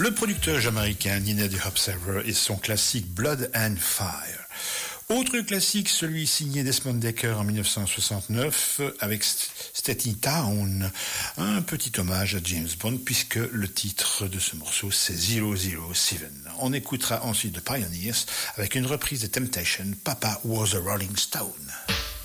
Le producteur jamaïcain Nina the Observer et son classique Blood and Fire. Autre classique, celui signé Desmond Dekker en 1969 avec Steny Town, un petit hommage à James Bond puisque le titre de ce morceau c'est 007. On écoutera ensuite The Pioneers avec une reprise de Temptation, Papa Was a Rolling Stone.